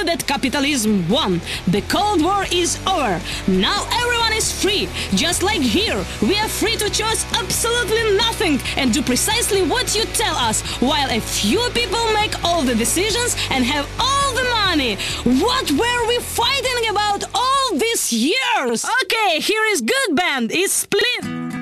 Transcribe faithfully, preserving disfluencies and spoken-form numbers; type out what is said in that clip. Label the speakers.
Speaker 1: you that capitalism won. The Cold War is over. Now everyone is free. Just like here, we are free to choose absolutely nothing and do precisely what you tell us, while a few people make all the decisions and have all the money. What were we fighting about all these years? Okay, here is good band. It's Split.